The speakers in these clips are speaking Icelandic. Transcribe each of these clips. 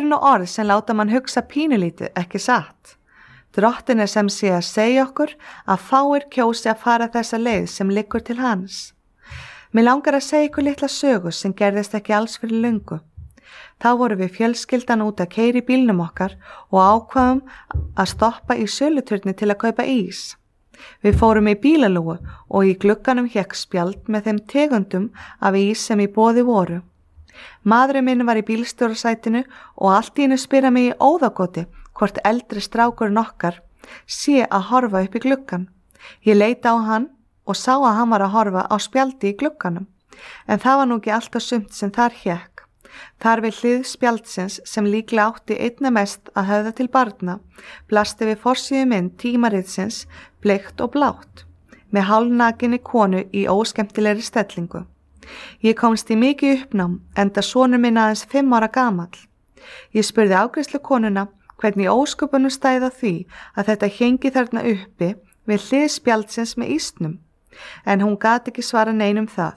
eru nú orð sem láta mann hugsa pínulítið, ekki satt. Drottinn sem sé að segja okkur að fáir kjósi að fara þessa leið sem liggur til hans. Mér langar að segja ykkur litla sögu sem gerðist ekki alls fyrir löngu. Þá vorum við fjölskyldan út að keyra í bílnum okkar og ákvaðum að stoppa í söluturni til að kaupa ís. Við fórum í bílalúgu og í glugganum hékk spjald með þeim tegundum af ís sem í boði voru. Maðurinn minn var í bílstjórasætinu og allt í einu spyr mig í óðagoti hvort eldri strákurinn okkar sé að horfa upp í gluggan. Ég leit á hann og sá að hann var að horfa á spjaldi í glugganum, en það var nú ekki allt og sumt sem þar hékk. Þar við hlið spjaldsins sem líklega átti einna mest að höfða til barna, blasti við forsíðu mynd tímaritsins bleikt og blátt, með hálfnakinni konu í óskemmtilegri stellingu. Ég komst í mikið uppnám, enda sonur minn aðeins 5 ára gamall. Ég spurði afgreiðslukonuna hvernig ósköpunum stæði á því að þetta héngi þarna uppi við hlið spjaldsins með ísnum, en hún gat ekki svara neinum það.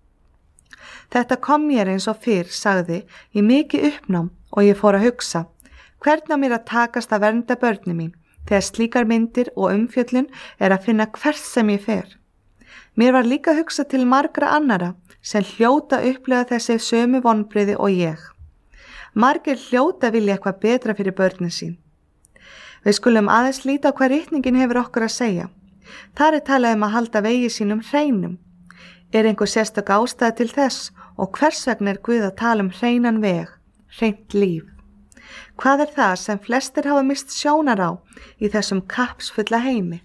Þetta kom mér eins og fyrr, sagði, í mikið uppnám og ég fór að hugsa, hvernig á mér að takast að vernda börnin mín þegar slíkar myndir og umfjöllun að finna hvert sem ég fer. Mér var líka hugsað til margra annara sem hljóta upplifa þessi sömu vonbrigði og ég. Margir hljóta vilja eitthvað betra fyrir börnin sín. Við skulum aðeins líta á hvað ritningin hefur okkur að segja. Þar talað að halda vegi sínum hreinum. Einhver sérstök ástæða til þess og hvers vegna Guð að tala hreinan veg, hreint líf? Hvað það sem flestir hafa mist sjónar á í þessum kappsfulla heimi?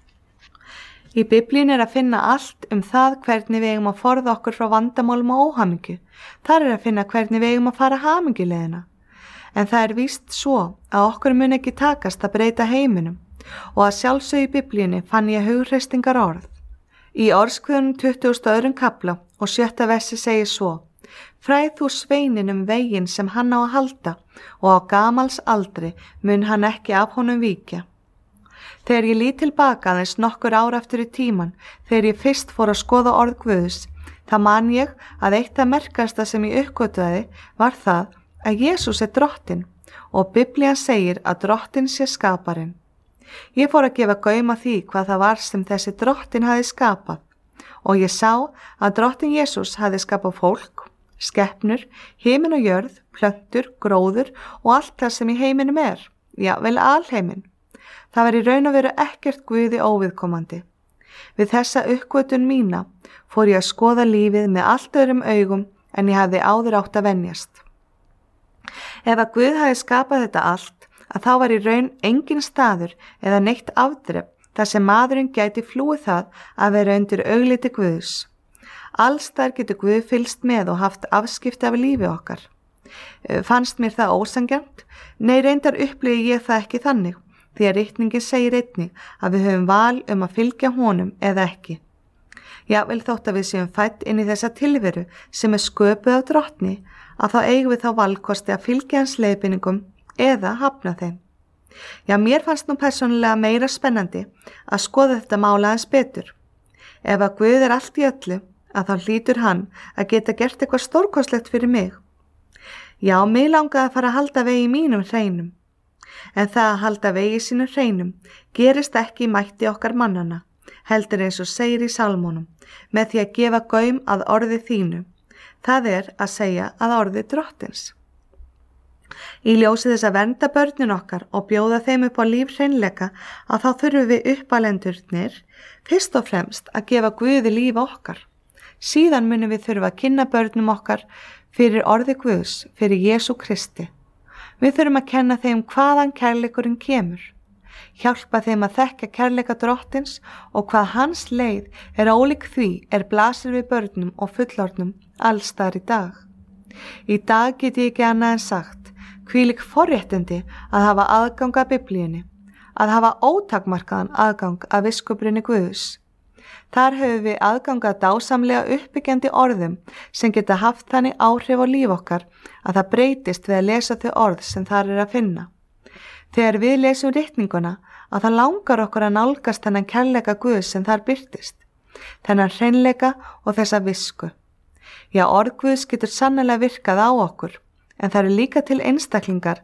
Í Biblíunni að finna allt það hvernig við eigum að forða okkur frá vandamálum og óhamingju. Þar að finna hvernig við eigum að fara hamingjuleiðina. En það víst svo að okkur mun ekki takast að breyta heiminum og að sjálfsögðu í Biblíunni fann ég hugreistingar orð. Í Orðskviðunum 22. kafla og 7. versi segir svo: Fræð þú sveininn veginn sem hann á að halda og á gamals aldri mun hann ekki af honum víkja. Þegar ég lít tilbaka aðeins nokkur ár aftur í tíman, þegar ég fyrst fór að skoða orð Guðs, þá man ég að eitt það merkasta sem ég uppgötvaði var það að Jesús drottinn og Biblían segir að drottinn sé skaparinn. Ég fór að gefa gaum að því hvað það var sem þessi drottinn hafði skapað og ég sá að drottinn Jesús hafði skapað fólk, skepnur, himinn og jörð, plöntur, gróður og allt það sem í heiminum vel alheiminn. Það var í raun og veru ekkert Guði óviðkomandi. Við þessa uppgötvun mína fór ég að skoða lífið með allt öðrum augum en ég hafði áður átt að venjast. Ef að Guð hafði skapað þetta allt, að þá var í raun engin staður eða neitt afdrep þar sem maðurinn gæti flúið það að vera undir augliti Guðs. Alls þar getur Guð fylgst með og haft afskipti af lífi okkar. Fannst mér það ósanngjarnt? Nei, reyndar upplifði ég það ekki þannig. Því að ritningin segir einnig að við höfum val að fylgja honum eða ekki. Jafnvel þótt að við séum fædd inn í þessa tilveru sem sköpuð af drottni, að þá eigum við þá valkosti að fylgja hans leiðbeiningum eða hafna þeim. Já, mér fannst nú persónulega meira spennandi að skoða þetta mála aðeins betur. Ef að Guð allt í öllu, að þá hlýtur hann að geta gert eitthvað stórkostlegt fyrir mig. Já, mig langaði að fara að halda vegi mínum hreinum. En það að halda vegi sínum hreinum gerist ekki í mætti okkar mannana, heldur eins og segir í Sálmunum, með því að gefa gaum að orði þínu. Það að segja að orði drottins. Í ljósi þess að vernda börnin okkar og bjóða þeim upp á lífhreinleika að þá þurfum við uppalendurnir fyrst og fremst að gefa Guði líf okkar. Síðan munum við þurfa að kynna börnum okkar fyrir orði Guðs, fyrir Jesú Kristi. Við þurfum að kenna þeim hvaðan kærleikurinn kemur, hjálpa þeim að þekka kærleika drottins og hvað hans leið ólík því blasir við börnum og fullorðnum alls staðar í dag. Í dag get ég ekki annað en sagt, hvílík forréttindi að hafa aðgang að Biblíunni, að hafa ótakmarkaðan aðgang að viskubrinni Guðs. Þar höfum við aðgang að dásamlega uppbyggjandi orðum sem geta haft þannig áhrif á líf okkar að það breytist við að lesa þau orð sem þar að finna. Þegar við lesum ritninguna að það langar okkur að nálgast þennan kærleika Guðs sem þar birtist, þennan hreinleika og þessa visku. Já, orð Guðs getur sannlega virkað á okkur, en það líka til einstaklingar